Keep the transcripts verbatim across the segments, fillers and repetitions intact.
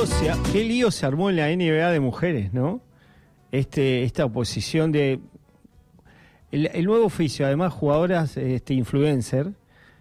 se, qué lío se armó en la N B A de mujeres, ¿no? Este, esta oposición de... El, el nuevo oficio, además, jugadoras este, influencer.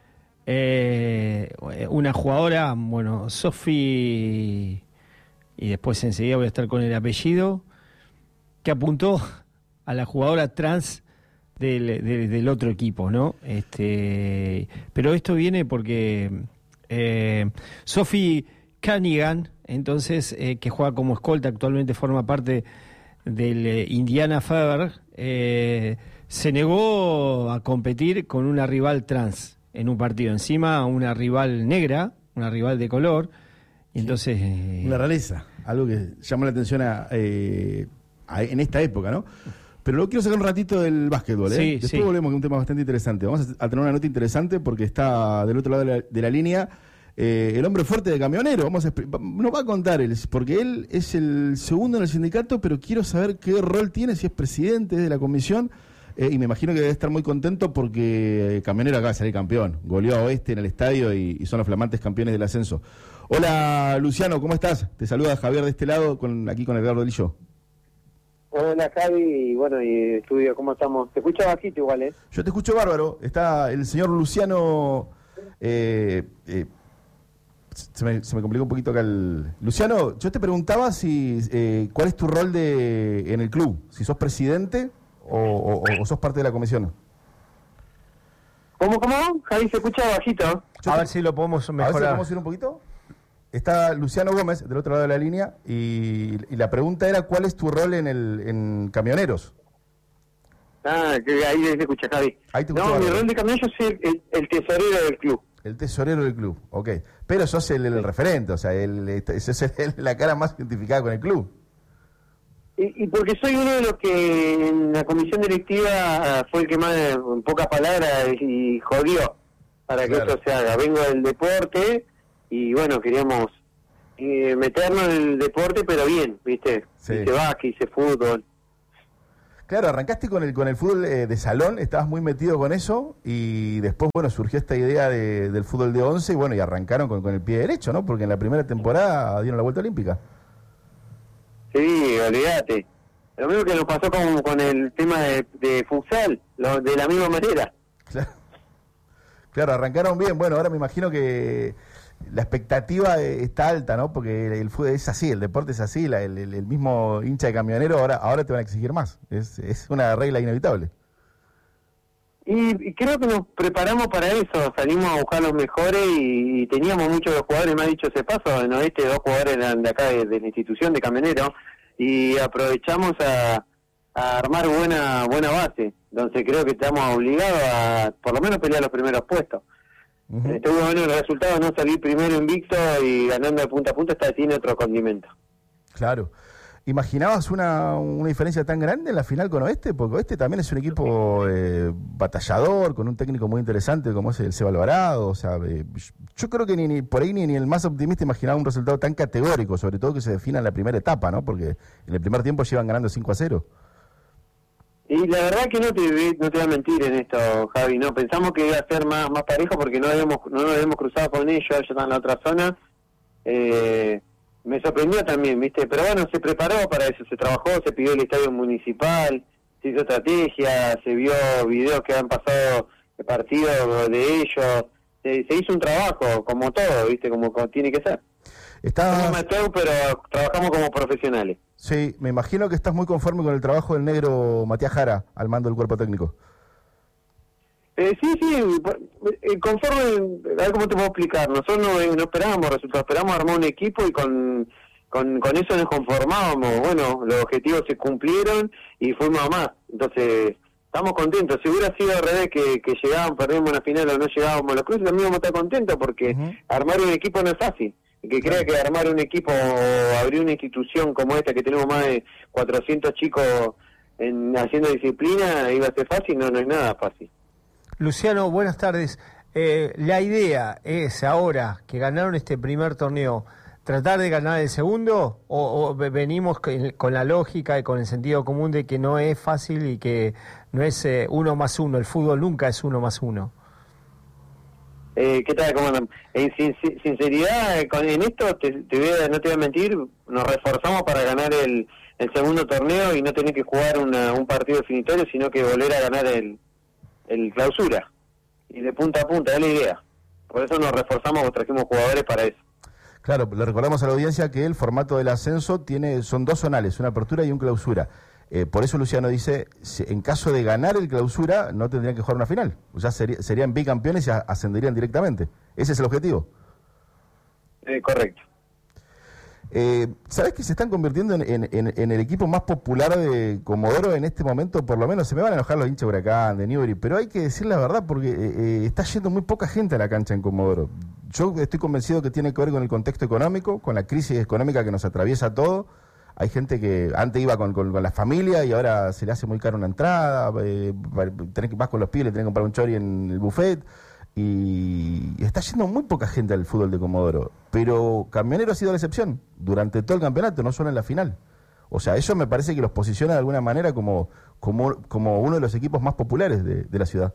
Eh, una jugadora, bueno, Sophie, y después enseguida voy a estar con el apellido, que apuntó a la jugadora trans del, del, del otro equipo, ¿no? Este, pero esto viene porque eh, Sophie Cunningham, entonces, eh, que juega como escolta, actualmente forma parte del eh, Indiana Fever, eh, se negó a competir con una rival trans en un partido, encima una rival negra, una rival de color, y entonces... Eh, una rareza, algo que llama la atención a, eh, a, en esta época, ¿no? Pero luego quiero sacar un ratito del básquetbol, ¿eh? Sí, Después sí. volvemos con un tema bastante interesante. Vamos a, a tener una nota interesante porque está del otro lado de la, de la línea eh, el hombre fuerte de Camionero. Vamos a, nos va a contar él, porque él es el segundo en el sindicato, pero quiero saber qué rol tiene, si es presidente de la comisión. Eh, y me imagino que debe estar muy contento porque Camionero acaba de salir campeón. Goleó a Oeste en el estadio y, y son los flamantes campeones del ascenso. Hola, Luciano, ¿cómo estás? Te saluda Javier de este lado, con, aquí con Edgardo Lillo. Hola, Javi, y bueno, y estudio, ¿cómo estamos? Te escucho bajito igual, ¿eh? Yo te escucho bárbaro. Está el señor Luciano... Eh, eh, se, me, se me complicó un poquito acá el... Luciano, yo te preguntaba si eh, cuál es tu rol de en el club. Si sos presidente... O, o, o sos parte de la comisión. ¿Cómo, cómo? Javi, se escucha bajito. Yo a te, ver si lo podemos mejorar. A ver si lo podemos ir un poquito. Está Luciano Gómez, del otro lado de la línea, y, y la pregunta era, ¿cuál es tu rol en el en Camioneros? Ah, que ahí se escucha, Javi. Ahí te no, mi rol de camionero, yo soy el, el tesorero del club. El tesorero del club, ok. Pero sos el, el referente, o sea, el, sos el, la cara más identificada con el club. Y, y porque soy uno de los que en la comisión directiva fue el que más, en pocas palabras, y jodió para que claro. esto se haga. Vengo del deporte y bueno, queríamos eh, meternos en el deporte, pero bien, ¿viste? Sí. Hice básquet, hice fútbol. Claro, arrancaste con el con el fútbol eh, de salón, estabas muy metido con eso y después, bueno, surgió esta idea de, del fútbol de once y bueno, y arrancaron con, con el pie derecho, ¿no? Porque en la primera temporada dieron la vuelta olímpica. Sí, olvídate. Lo mismo que nos pasó con, con el tema de, de futsal, lo, de la misma manera. Claro. Claro, arrancaron bien. Bueno, ahora me imagino que la expectativa está alta, ¿no? Porque el fútbol es así, el deporte es así, la, el, el mismo hincha de Camionero ahora ahora te van a exigir más. Es, es una regla inevitable. Y, y creo que nos preparamos para eso, salimos a buscar los mejores y, y teníamos muchos de los jugadores, me ha dicho ese paso, en Oeste dos jugadores eran de acá, de, de la institución de Camionero, y aprovechamos a, a armar buena buena base, entonces creo que estamos obligados a por lo menos pelear los primeros puestos. Uh-huh. Estuvo bueno el resultado, no salir primero invicto y ganando de punta a punta, esta tiene otro condimento. Claro. ¿Imaginabas una, una diferencia tan grande en la final con Oeste? Porque Oeste también es un equipo eh, batallador, con un técnico muy interesante como es el Seba Alvarado. O sea, eh, yo creo que ni, ni por ahí ni, ni el más optimista imaginaba un resultado tan categórico, sobre todo que se defina en la primera etapa, ¿no? Porque en el primer tiempo llevan ganando cinco a cero. Y la verdad que no te, no te voy a mentir en esto, Javi, ¿no? Pensamos que iba a ser más, más parejo porque no, habíamos, no nos habíamos cruzado con ellos, ellos están en la otra zona. Eh... Me sorprendió también, ¿viste? Pero bueno, se preparó para eso, se trabajó, se pidió el estadio municipal, se hizo estrategia, se vio videos que han pasado de partidos de ellos, se, se hizo un trabajo, como todo, ¿viste? Como, como tiene que ser. Está... Somos amateur, pero trabajamos como profesionales. Sí, me imagino que estás muy conforme con el trabajo del negro Matías Jara al mando del cuerpo técnico. Eh, sí, sí, eh, conforme, a ver cómo te puedo explicar, nosotros no, no esperábamos resultados, esperamos armar un equipo y con, con, con eso nos conformábamos, bueno, los objetivos se cumplieron y fuimos a más, entonces estamos contentos. Si hubiera sido al revés, que, que llegábamos, perdimos una final o no llegábamos a los cruces, también vamos a estar contentos porque uh-huh. armar un equipo no es fácil, el que crea que armar un equipo o abrir una institución como esta que tenemos más de cuatrocientos chicos en, haciendo disciplina iba a ser fácil, no, no es nada fácil. Luciano, buenas tardes. Eh, la idea es ahora que ganaron este primer torneo, tratar de ganar el segundo o, o venimos con, con la lógica y con el sentido común de que no es fácil y que no es eh, uno más uno, el fútbol nunca es uno más uno. Eh, ¿Qué tal? ¿Cómo andan? En sin, sin- sinceridad, eh, con, en esto, te, te voy a- no te voy a mentir, nos reforzamos para ganar el, el segundo torneo y no tener que jugar una, un partido definitorio, sino que volver a ganar el, el clausura. Y de punta a punta, es la idea. Por eso nos reforzamos, trajimos jugadores para eso. Claro, le recordamos a la audiencia que el formato del ascenso tiene son dos zonales, una apertura y un clausura. Eh, por eso Luciano dice, si, en caso de ganar el clausura, no tendrían que jugar una final. O sea, sería, serían bicampeones y a- ascenderían directamente. Ese es el objetivo. Eh, correcto. Eh, ¿Sabés que se están convirtiendo en, en- en- en el equipo más popular de Comodoro en este momento? Por lo menos se me van a enojar los hinchas de Huracán, de Newbery, pero hay que decir la verdad porque eh, eh, está yendo muy poca gente a la cancha en Comodoro. Yo estoy convencido que tiene que ver con el contexto económico, con la crisis económica que nos atraviesa todo. Hay gente que antes iba con, con- con la familia y ahora se le hace muy caro una entrada, eh, va- tenés que- vas con los pibes, le tenés que comprar un chori en el buffet. Y está yendo muy poca gente al fútbol de Comodoro. Pero Camionero ha sido la excepción durante todo el campeonato, no solo en la final. O sea, eso me parece que los posiciona de alguna manera como, como, como uno de los equipos más populares de, de la ciudad.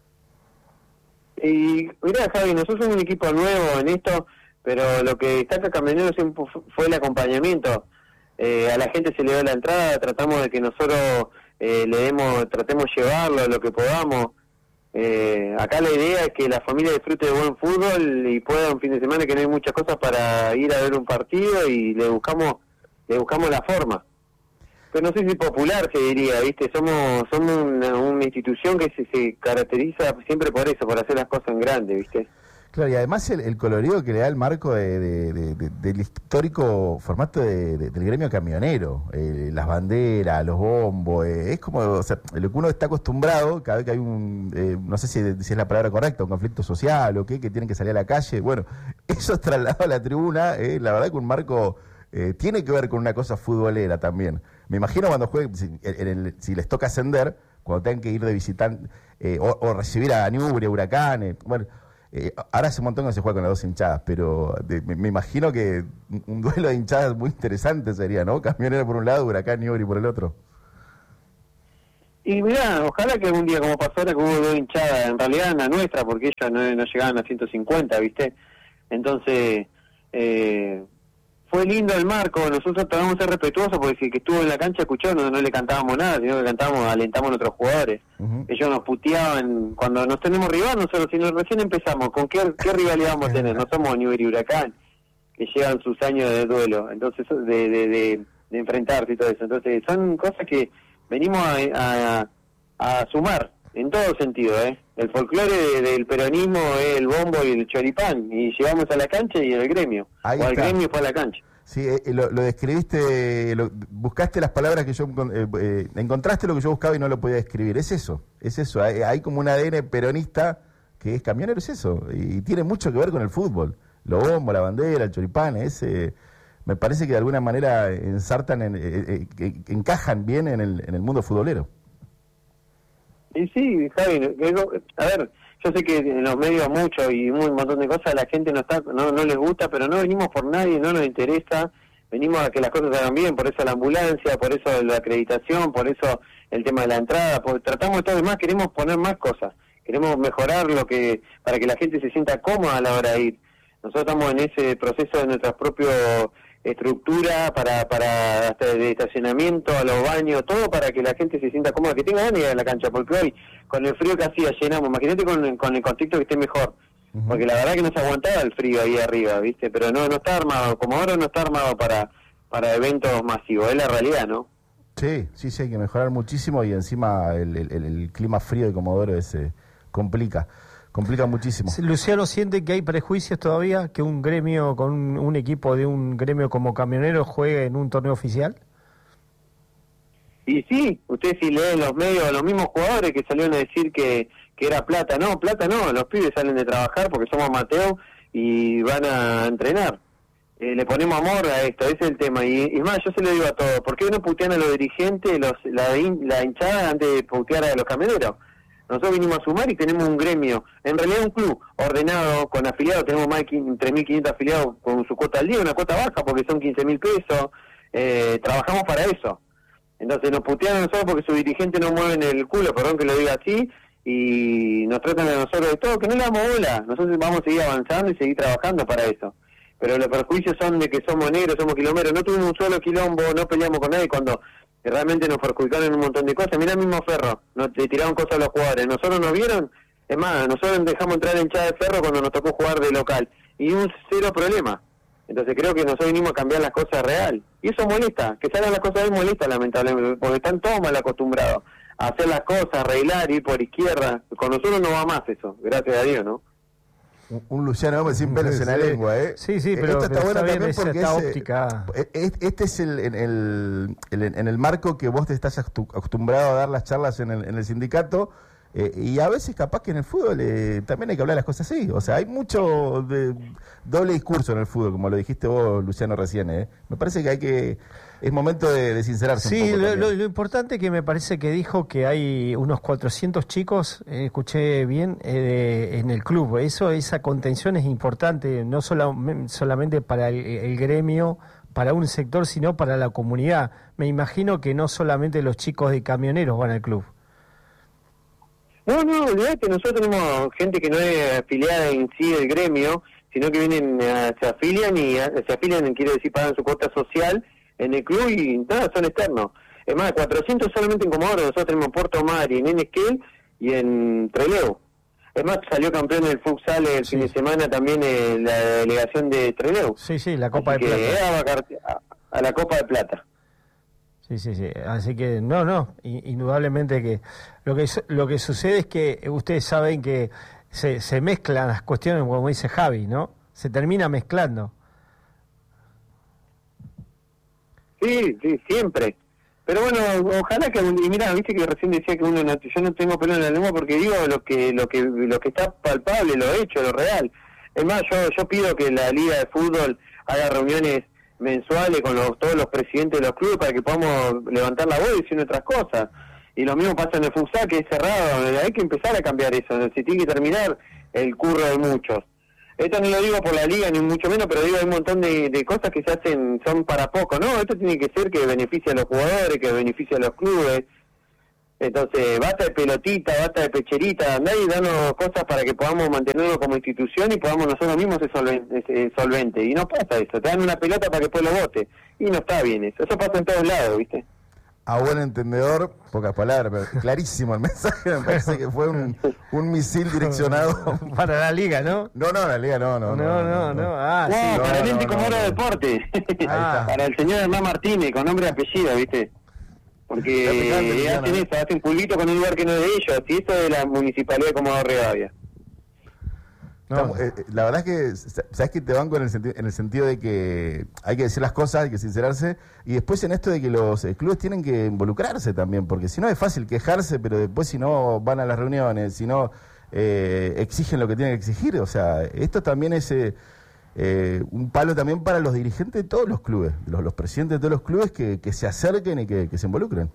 Y mirá, Javi, nosotros somos un equipo nuevo en esto, pero lo que destaca Camionero siempre fu- fue el acompañamiento. Eh, a la gente se le da la entrada, tratamos de que nosotros eh, le demos, tratemos de llevarlo lo que podamos. Eh, acá la idea es que la familia disfrute de buen fútbol y pueda un fin de semana que no hay muchas cosas para ir a ver un partido y le buscamos le buscamos la forma. Pero no sé si popular se diría, ¿viste? Somos somos una, una institución que se, se caracteriza siempre por eso, por hacer las cosas en grande, ¿viste? Claro, y además el, el colorido que le da el marco de, de- de- de- del histórico formato de- de- del gremio camionero, eh, las banderas, los bombos, eh, es como, o sea, lo que uno está acostumbrado, cada vez que hay un, eh, no sé si, si es la palabra correcta, un conflicto social o qué, que tienen que salir a la calle, bueno, eso es trasladado a la tribuna, eh, la verdad que un marco eh, tiene que ver con una cosa futbolera también. Me imagino cuando jueguen, si, en el- si les toca ascender, cuando tengan que ir de visitante, eh, o, o recibir a Newbery, a Huracán, eh, bueno... Eh, ahora hace un montón que se juega con las dos hinchadas, pero de- me, me imagino que un, un duelo de hinchadas muy interesante sería, ¿no? Camionero por un lado, Huracán Newbery por el otro. Y mirá, ojalá que algún día como pasó ahora que hubo dos hinchadas, en realidad la nuestra, porque ellas no, no llegaban a ciento cincuenta, ¿viste? Entonces, eh, fue lindo el marco, nosotros tratamos de ser respetuosos porque si el que estuvo en la cancha escuchó, no, no le cantábamos nada, sino que cantábamos, alentamos a nuestros jugadores. Ujú. Ellos nos puteaban, cuando nos tenemos rival, nosotros si nos recién empezamos, ¿con qué, qué rivalidad vamos a tener? No somos Newbery y Huracán, que llevan sus años de duelo, entonces de, de, de, de enfrentarse y todo eso. Entonces son cosas que venimos a, a, a sumar, en todo sentido, ¿eh? El folclore de- del peronismo es el bombo y el choripán, y llegamos a la cancha y el gremio, Ahí o al está. gremio fue a la cancha. Sí, eh, eh, lo, lo describiste, lo- buscaste las palabras que yo, eh, eh, encontraste lo que yo buscaba y no lo podía describir. Es eso, es eso. Hay, hay como un A D N peronista que es camionero, es eso. Y, tiene mucho que ver con el fútbol. Lo bombo, la bandera, el choripán, ese... Me parece que de alguna manera ensartan, en, eh, eh, eh, encajan bien en el, en el mundo futbolero. Y sí, Javi, que- a ver, yo sé que en los medios mucho y un montón de cosas la gente no está no, no les gusta, pero no venimos por nadie, no nos interesa, venimos a que las cosas se hagan bien, por eso la ambulancia, por eso la acreditación, por eso el tema de la entrada, porque tratamos de todo demás, queremos poner más cosas, queremos mejorar lo que para que la gente se sienta cómoda a la hora de ir. Nosotros estamos en ese proceso de nuestra propia estructura para para hasta de estacionamiento, a los baños, todo para que la gente se sienta cómoda, que tenga ganas de ir a la cancha, porque hoy con el frío que hacía llenamos, imagínate con, con el contexto que esté mejor, Ujú. porque la verdad que no se aguantaba el frío ahí arriba, ¿viste? Pero no no está armado, como ahora no está armado para para eventos masivos, es la realidad, ¿no? Sí, sí, sí, hay que mejorar muchísimo y encima el, el- el- el clima frío de Comodoro ese complica, complica muchísimo. Luciano, ¿siente que hay prejuicios todavía que un gremio con un, un equipo de un gremio como Camionero juegue en un torneo oficial? Y sí, ustedes si leen los medios, los mismos jugadores que salieron a decir que, que era plata, no, plata no, los pibes salen de trabajar porque somos Mateo y van a entrenar. Eh, le ponemos amor a esto, ese es el tema. Y, y es más, yo se lo digo a todos, ¿por qué no putean a los dirigentes, los, la, hin- la hinchada antes de putear a los camioneros? Nosotros vinimos a sumar y tenemos un gremio, en realidad un club ordenado, con afiliados, tenemos más de tres mil quinientos afiliados con su cuota al día, una cuota baja porque son quince mil pesos, eh, trabajamos para eso. Entonces nos putean a nosotros porque sus dirigentes no mueven el culo, perdón que lo diga así, y nos tratan a nosotros de todo, que no le damos bola. Nosotros vamos a seguir avanzando y seguir trabajando para eso. Pero los perjuicios son de que somos negros, somos quilomberos, no tuvimos un solo quilombo, no peleamos con nadie cuando realmente nos perjudicaron en un montón de cosas. Mirá el mismo Ferro, nos le tiraron cosas a los jugadores. Nosotros nos vieron, es más, nosotros dejamos entrar en hinchada de Ferro cuando nos tocó jugar de local. Y un cero problema. Entonces creo que nosotros vinimos a cambiar las cosas real. Y eso molesta, que salgan las cosas bien molesta lamentablemente, porque están todos mal acostumbrados a hacer las cosas, arreglar, ir por izquierda. Con nosotros no va más eso, gracias a Dios, ¿no? Un, un Luciano Gómez sin pelos sí, en la lengua, ¿eh? Sí, sí, pero, esto está pero bueno está también porque esta es, óptica. Este es el en el, el, en el marco que vos te estás acostumbrado a dar las charlas en el, en el sindicato. Eh, y a veces capaz que en el fútbol eh, también hay que hablar las cosas así. O sea, hay mucho de doble discurso en el fútbol, como lo dijiste vos, Luciano, recién. ¿eh? Me parece que hay que es momento de, de sincerarse sí, un poco. Sí, lo, lo importante que me parece que dijo que hay unos cuatrocientos chicos, eh, escuché bien, eh, en el club. Eso, esa contención es importante, no solo, solamente para el, el gremio, para un sector, sino para la comunidad. Me imagino que no solamente los chicos de Camioneros van al club. No, no, olvidate, nosotros tenemos gente que no es afiliada en sí del gremio, sino que vienen, a, se afilian y a, se afilian, quiere decir, pagan su cuota social en el club y nada, son externos. Es más, cuatrocientos solamente en Comodoro, nosotros tenemos en Puerto Mari, en Esquel y en Trelew. Es más, salió campeón del futsal el sí. fin de semana también eh, la delegación de Trelew. Sí, sí, la Copa Así de que Plata. A, a la Copa de Plata. Sí, sí, sí. Así que, no, no, indudablemente que lo que lo que sucede es que ustedes saben que se, se mezclan las cuestiones, como dice Javi, ¿no? Se termina mezclando. Sí, sí, siempre. Pero bueno, ojalá que, y mira, viste que recién decía que uno, yo no tengo pelo en la lengua porque digo lo que lo que lo que está palpable, lo hecho, lo real. Es más, yo yo pido que la Liga de Fútbol haga reuniones mensuales con los, todos los presidentes de los clubes para que podamos levantar la voz y decir nuestras cosas. Y lo mismo pasa en el futsal, que es cerrado. Hay que empezar a cambiar eso, se tiene que terminar el curro de muchos. Esto no lo digo por la liga ni mucho menos, pero digo, hay un montón de, de cosas que se hacen, son para poco, ¿no? Esto tiene que ser que beneficie a los jugadores, que beneficie a los clubes. Entonces, basta de pelotita, basta de pecherita, nadie danos cosas para que podamos mantenernos como institución y podamos nosotros mismos ser solvente, ser solvente. Y no pasa eso, te dan una pelota para que después lo vote. Y no está bien eso, eso pasa en todos lados, ¿viste? A buen entendedor, pocas palabras, pero clarísimo el mensaje, me parece que fue un, un misil direccionado. Para la liga, ¿no? No, no, la liga no, no. No, no, no. no, no. Ah, no, sí, para no, el ente no, Comodoro no, no. Deporte. Ah. Para el señor Hernán Martínez, con nombre y apellido, ¿viste? Porque picante, eh, hacen eso, hacen pulito con un lugar que no es de ellos, y eso es de la Municipalidad de Comodoro Rivadavia. No. Estamos, eh, la verdad es que, sabes que te banco en el, senti en el sentido de que hay que decir las cosas, hay que sincerarse, y después en esto de que los eh, clubes tienen que involucrarse también, porque si no es fácil quejarse, pero después si no van a las reuniones, si no eh, exigen lo que tienen que exigir, o sea, esto también es eh, eh, un palo también para los dirigentes de todos los clubes, los, los presidentes de todos los clubes que, que se acerquen y que, que se involucren.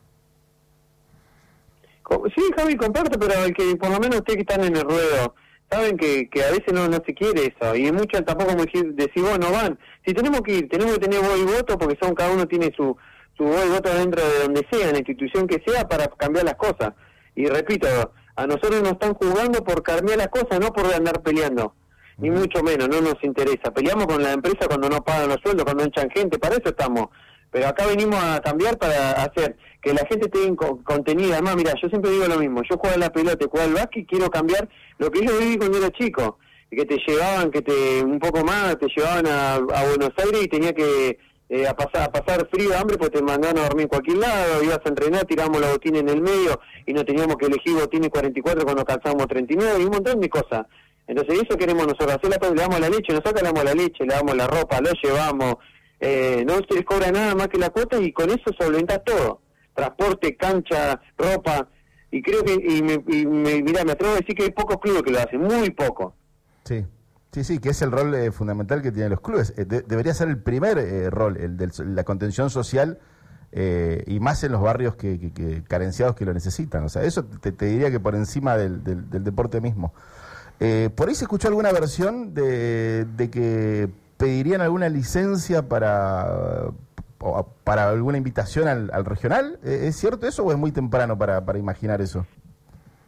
Sí, Javi, comparto, pero que por lo menos ustedes que están en el ruedo saben que, que a veces no, no se quiere eso, y muchos tampoco como decir, decir, vos no van. Si tenemos que ir, tenemos que tener voz y voto, porque son cada uno tiene su, su voz y voto dentro de donde sea, en la institución que sea, para cambiar las cosas. Y repito, a nosotros nos están jugando por cambiar las cosas, no por andar peleando, ni mucho menos, no nos interesa. Peleamos con la empresa cuando no pagan los sueldos, cuando echan gente, para eso estamos. Pero acá venimos a cambiar para hacer que la gente esté contenida. Además, mira, yo siempre digo lo mismo. Yo juego a la pelota, juego al básquet y quiero cambiar lo que yo viví cuando era chico. Que te llevaban, que te un poco más, te llevaban a, a Buenos Aires y tenía que eh, a pasar a pasar frío, hambre, pues te mandaban a dormir en cualquier lado. Ibas a entrenar, tirábamos la botina en el medio y no teníamos que elegir botines cuarenta y cuatro cuando calzábamos treinta y nueve y un montón de cosas. Entonces eso queremos nosotros, hacer la, le damos la leche, nosotros le damos la leche, le damos la ropa, lo llevamos. Eh, no se les cobra nada más que la cuota y con eso solventas todo, transporte, cancha, ropa, y creo que, y, me, y me, mirá, me atrevo a decir que hay pocos clubes que lo hacen, muy pocos. Sí, sí, sí, que es el rol eh, fundamental que tienen los clubes, eh, de, debería ser el primer eh, rol, el de la contención social, eh, y más en los barrios que, que, que carenciados que lo necesitan, o sea, eso te, te diría que por encima del, del, del deporte mismo. Eh, por ahí se escuchó alguna versión de, de que pedirían alguna licencia para para alguna invitación al, al regional. ¿Es cierto eso o es muy temprano para, para imaginar eso?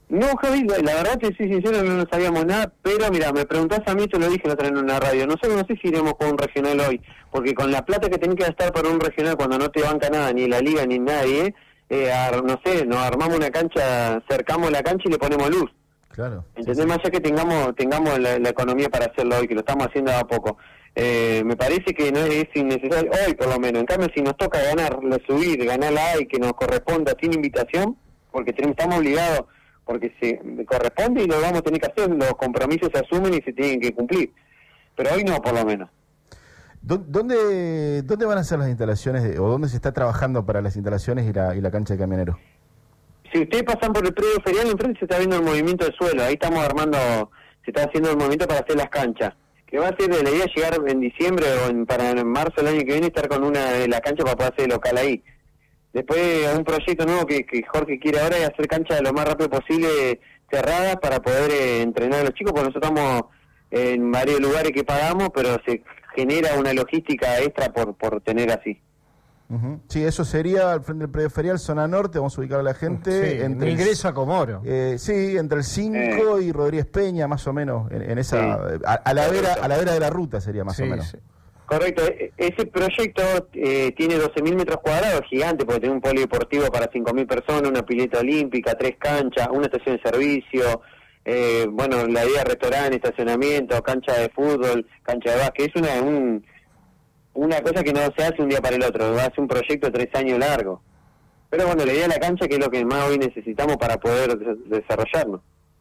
No, Javi, la, la verdad te soy sincero, no nos sabíamos nada, pero mira, me preguntás a mí, te lo dije la otra vez en una radio, nosotros no sé si iremos con un regional hoy, porque con la plata que tenés que gastar para un regional cuando no te banca nada, ni la liga ni nadie, eh, ar, no sé, nos armamos una cancha, cercamos la cancha y le ponemos luz. Claro. ¿Entendés? Sí, sí. Más allá que tengamos tengamos la, la economía para hacerlo hoy, que lo estamos haciendo a poco. Eh, me parece que no es, es innecesario, hoy por lo menos. En cambio, si nos toca ganar, subir, ganar la A y que nos corresponda sin invitación, porque tenemos, estamos obligados, porque se corresponde y lo vamos a tener que hacer, los compromisos se asumen y se tienen que cumplir. Pero hoy no, por lo menos. ¿Dónde, dónde van a ser las instalaciones, de, o dónde se está trabajando para las instalaciones y la, y la cancha de Camioneros? Si ustedes pasan por el predio ferial, enfrente se está viendo el movimiento del suelo. Ahí estamos armando, se está haciendo el movimiento para hacer las canchas. Que va a ser de la idea llegar en diciembre o en, para en marzo del año que viene estar con una de la cancha para poder hacer local ahí. Después un proyecto nuevo que, que Jorge quiere ahora es hacer canchas lo más rápido posible cerradas para poder eh, entrenar a los chicos, porque nosotros estamos en varios lugares que pagamos, pero se genera una logística extra por, por tener así. Uh-huh. Sí, eso sería al frente del predio ferial, zona norte, vamos a ubicar a la gente. Sí, entre ingreso a Comoro. Eh, sí, entre el cinco eh. y Rodríguez Peña, más o menos, en, en esa, sí. a, a, la vera, a la vera de la ruta sería más sí, o menos. Sí. Correcto, ese proyecto eh, tiene doce mil metros cuadrados, gigante, porque tiene un polideportivo para cinco mil personas, una pileta olímpica, tres canchas, una estación de servicio, eh, bueno, la idea restaurante, estacionamiento, cancha de fútbol, cancha de básquet, es una... un una cosa que no se hace un día para el otro, va a ser un proyecto de tres años largo. Pero bueno, la idea de la cancha que es lo que más hoy necesitamos para poder desarrollarnos.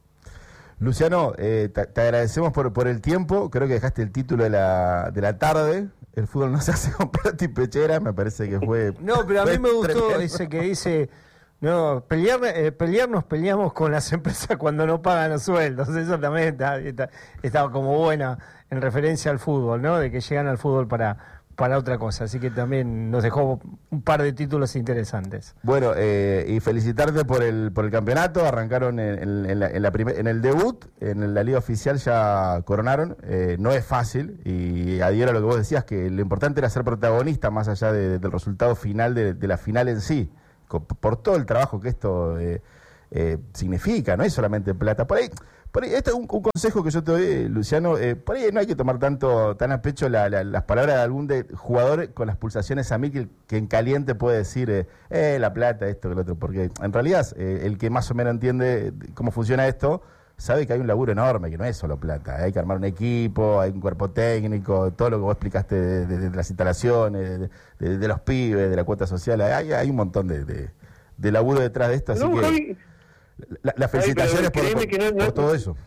Luciano, eh, te, te agradecemos por, por el tiempo, creo que dejaste el título de la, de la tarde, el fútbol no se hace con plata y pechera, me parece que fue... No, pero a mí me gustó tremendo. Ese que dice... No, pelear, eh, pelear nos peleamos con las empresas cuando no pagan los sueldos, eso también está, está, está como buena en referencia al fútbol, ¿no? De que llegan al fútbol para... para otra cosa, así que también nos dejó un par de títulos interesantes. Bueno, eh, y felicitarte por el por el campeonato, arrancaron en, en, en, la, en, la primer, en el debut, en la liga oficial ya coronaron, eh, no es fácil, y adhiero a lo que vos decías, que lo importante era ser protagonista más allá de, del resultado final de, de la final en sí, por todo el trabajo que esto eh, eh, significa, no es solamente plata, por ahí... Por ahí, este es un, un consejo que yo te doy, Luciano, eh, por ahí no hay que tomar tanto tan a pecho la, la, las palabras de algún de, jugador con las pulsaciones a mí que, que en caliente puede decir, eh, eh, la plata, esto, que lo otro, porque en realidad eh, el que más o menos entiende cómo funciona esto, sabe que hay un laburo enorme, que no es solo plata, hay que armar un equipo, hay un cuerpo técnico, todo lo que vos explicaste de, de, de las instalaciones, de, de, de los pibes, de la cuota social, hay, hay un montón de, de, de laburo detrás de esto, así no, que... Javi... Las la felicitaciones Ay, por, por, no, no, por todo eso.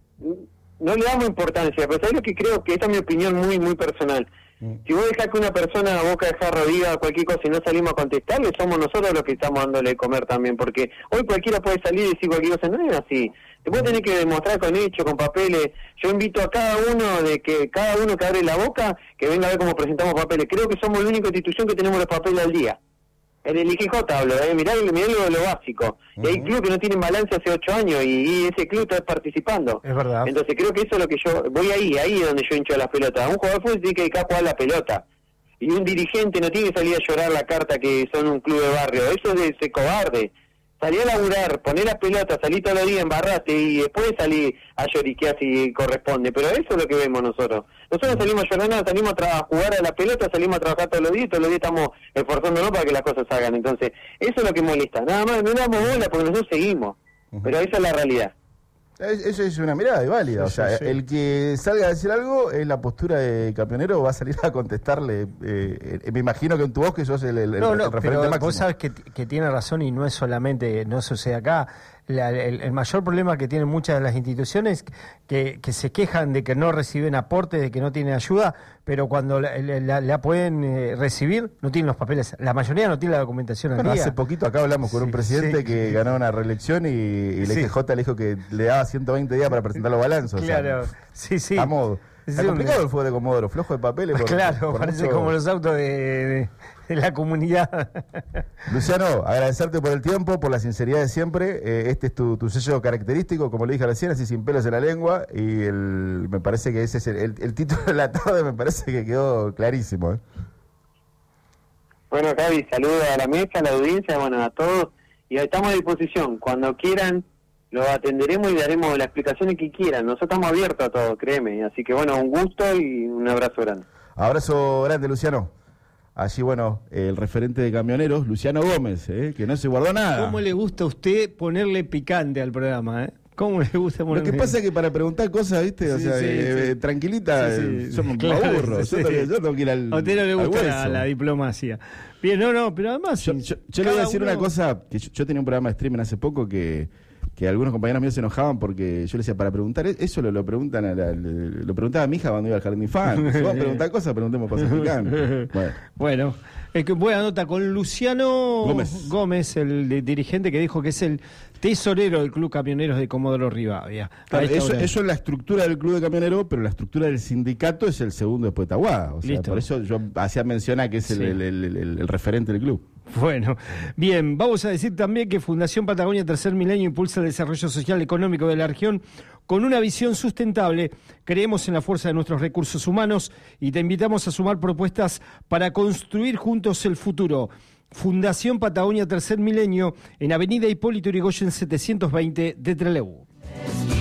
No le damos importancia, pero ¿sabes lo que creo? Que esta es mi opinión muy muy personal. Mm. Si vos dejás que una persona a boca de jarro diga cualquier cosa y no salimos a contestarle, somos nosotros los que estamos dándole de comer también, porque hoy cualquiera puede salir y decir cualquier cosa, no es así. Después tenés que demostrar con hechos, con papeles. Yo invito a cada uno de que cada uno que abre la boca, que venga a ver cómo presentamos papeles. Creo que somos la única institución que tenemos los papeles al día. En el I G J hablo, ¿eh? mirá, mirá lo, lo básico. Uh-huh. Y hay clubes que no tienen balance hace ocho años y, y ese club está participando. Es verdad. Entonces creo que eso es lo que yo... Voy ahí, ahí es donde yo hincho las pelotas. Un jugador de fútbol tiene que dedicar a jugar la pelota. Y un dirigente no tiene que salir a llorar la carta que son un club de barrio. Eso es de ese cobarde. Salí a laburar, poner las pelotas, salí todos los días, embarraste y después salí a lloriquear si corresponde. Pero eso es lo que vemos nosotros. Nosotros salimos a llorar, nada, salimos a, tra- a jugar a la pelota, salimos a trabajar todos los días y todos los días estamos esforzándonos para que las cosas salgan. Entonces, eso es lo que molesta. Nada más, no damos bola porque nosotros seguimos. Uh-huh. Pero esa es la realidad. Eso es una mirada y válida. Sí, o sea, sí, sí. El que salga a decir algo en la postura de campeonero va a salir a contestarle. Eh, eh, me imagino que en tu voz que sos el, el, no, el, no, el referente pero máximo. Vos sabés que, que tiene razón y no es solamente, no sucede acá. La, el, el mayor problema que tienen muchas de las instituciones que, que se quejan de que no reciben aportes, de que no tienen ayuda, pero cuando la, la, la pueden eh, recibir no tienen los papeles. La mayoría no tiene la documentación al bueno, día. Hace poquito acá hablamos con sí, un presidente sí. que ganó una reelección y, y el sí. I G J le dijo que le daba ciento veinte días para presentar los balanzos. Claro, o sea, sí, sí. A modo. Está sí, complicado un... el fútbol de Comodoro, flojo de papeles. Por, claro, por parece mucho... como los autos de, de, de la comunidad. Luciano, agradecerte por el tiempo, por la sinceridad de siempre. Eh, este es tu, tu sello característico, como le dije recién, así sin pelos en la lengua. Y el, me parece que ese es el, el, el título de la tarde, me parece que quedó clarísimo. ¿eh? Bueno, Javi, saludos a la mesa, a la audiencia, bueno, a todos. Y estamos a disposición. Cuando quieran lo atenderemos y daremos las explicaciones que quieran. Nosotros estamos abiertos a todo, créeme. Así que bueno, un gusto y un abrazo grande. Abrazo grande, Luciano. Allí, bueno, el referente de camioneros, Luciano Gómez, ¿eh? Que no se guardó nada. ¿Cómo le gusta a usted ponerle picante al programa, eh? ¿Cómo le gusta ponerle? Lo que pasa es que para preguntar cosas, ¿viste? O sí, sea, sí, eh, sí. tranquilita, Sí, eh, sí, somos claro, aburros. sí, Yo, sí. tengo- yo tengo que ir al. A usted no le al gusta la, hueso. la diplomacia. Bien, no, no, pero además... Yo, yo- yo le voy a decir una cosa, que yo, yo tenía un programa de streaming hace poco que, que algunos compañeros míos se enojaban porque yo les decía, para preguntar, eso lo, lo preguntan a la- le- lo preguntaba a mi hija cuando iba al jardín de infantes. Si vos preguntar cosas, preguntemos cosas picantes. Bueno. Bueno, es que buena nota con Luciano Gómez. Gómez, el de- dirigente que dijo que es el tesorero del Club Camioneros de Comodoro Rivadavia. A Claro, esta eso, hora. eso es la estructura del club de camioneros, pero la estructura del sindicato es el segundo después de Tahuá. O sea, Listo. por eso yo hacía mención a que es el, Sí. el- el- el- el referente del club. Bueno, bien, vamos a decir también que Fundación Patagonia Tercer Milenio impulsa el desarrollo social y económico de la región con una visión sustentable. Creemos en la fuerza de nuestros recursos humanos y te invitamos a sumar propuestas para construir juntos el futuro. Fundación Patagonia Tercer Milenio en Avenida Hipólito Yrigoyen setecientos veinte de Trelew.